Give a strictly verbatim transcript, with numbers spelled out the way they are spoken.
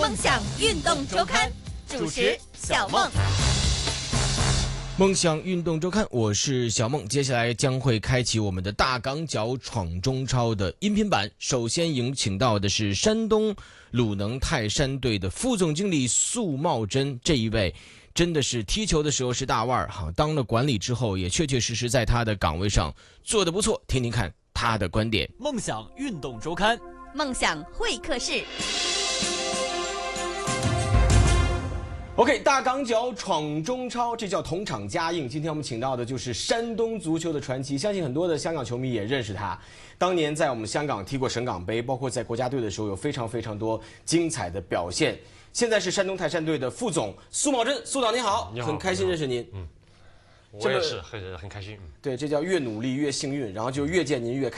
梦想运动周刊主持小梦。 梦想运动周刊，我是小梦。接下来将会开启我们的大港脚闯中超的音频版。首先迎请到的是山东鲁能泰山队的副总经理苏茂贞，这一位真的是踢球的时候是大腕儿哈，当了管理之后也确确实实在他的岗位上做得不错。听听看他的观点。 梦想运动周刊， 梦想会客室。 OK， 大港脚闯中超，这叫同场加映。今天我们请到的就是山东足球的传奇，相信很多的香港球迷也认识他。当年在我们香港踢过省港杯，包括在国家队的时候有非常非常多精彩的表现。现在是山东泰山队的副总苏茂贞，苏导您好， 你好， 很开心认识您。 嗯，我也是很很开心。 对，这叫越努力越幸运，然后就越见您越开心。